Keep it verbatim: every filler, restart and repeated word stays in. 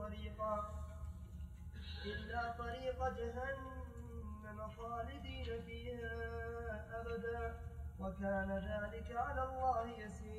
طريقا إلا طريق جهنم خالدين فيها أبدا وكان ذلك على الله يسيرا.